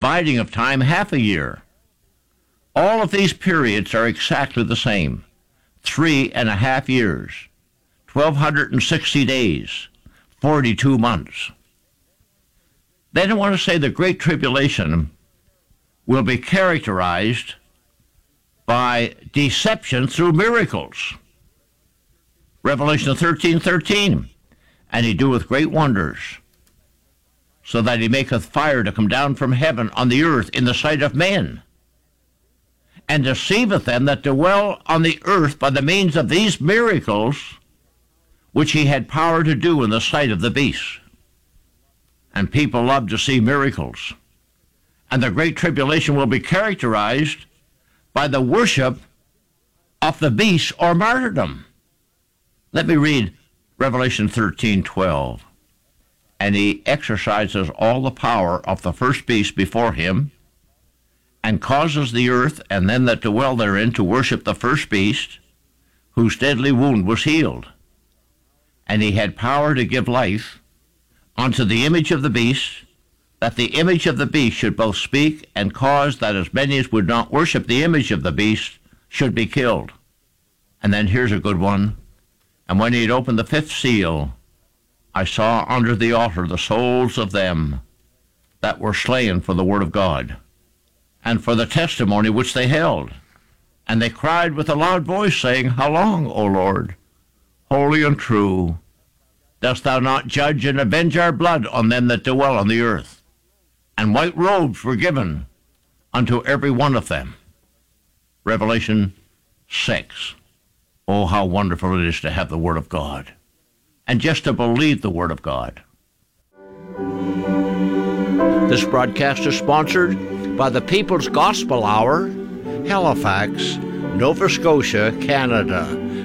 dividing of time half a year. All of these periods are exactly the same. 3.5 years, 1,260 days, 42 months. Then I want to say the Great Tribulation will be characterized by deception through miracles. Revelation 13:13, and he doeth great wonders, so that he maketh fire to come down from heaven on the earth in the sight of men, and deceiveth them that dwell on the earth by the means of these miracles, which he had power to do in the sight of the beast. And people love to see miracles. And the Great Tribulation will be characterized by the worship of the beast or martyrdom. Let me read Revelation 13:12. And he exercises all the power of the first beast before him, and causes the earth and them that dwell therein to worship the first beast, whose deadly wound was healed. And he had power to give life unto the image of the beast, that the image of the beast should both speak and cause that as many as would not worship the image of the beast should be killed. And then here's a good one. And when he had opened the fifth seal, I saw under the altar the souls of them that were slain for the word of God, and for the testimony which they held. And they cried with a loud voice, saying, How long, O Lord, holy and true, dost thou not judge and avenge our blood on them that dwell on the earth? And white robes were given unto every one of them. Revelation 6. Oh, how wonderful it is to have the Word of God, and just to believe the Word of God. This broadcast is sponsored by the People's Gospel Hour, Halifax, Nova Scotia, Canada,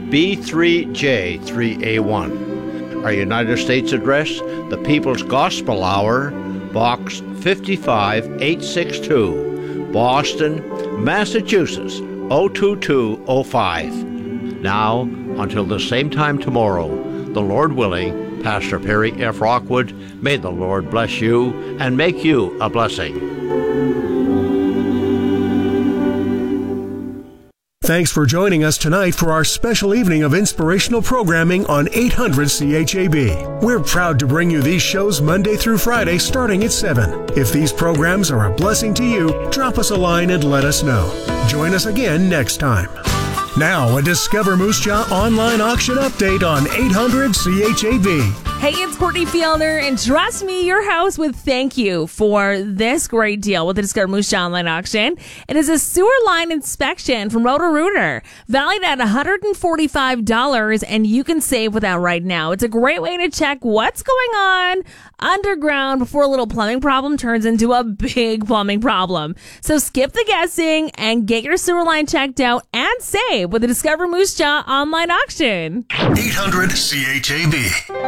B3J3A1. Our United States address, the People's Gospel Hour, Box 55862, Boston, Massachusetts, 02205. Now, until the same time tomorrow, the Lord willing, Pastor Perry F. Rockwood, may the Lord bless you and make you a blessing. Thanks for joining us tonight for our special evening of inspirational programming on 800 CHAB. We're proud to bring you these shows Monday through Friday starting at 7. If these programs are a blessing to you, drop us a line and let us know. Join us again next time. Now, a Discover Moose Jaw online auction update on 800 CHAB. Hey, it's Courtney Fielder, and trust me, your house would thank you for this great deal with the Discover Moose Jaw online auction. It is a sewer line inspection from Roto-Rooter, valued at $145, and you can save with that right now. It's a great way to check what's going on underground before a little plumbing problem turns into a big plumbing problem. So skip the guessing and get your sewer line checked out and save with the Discover Moose Jaw online auction. 800 CHAB.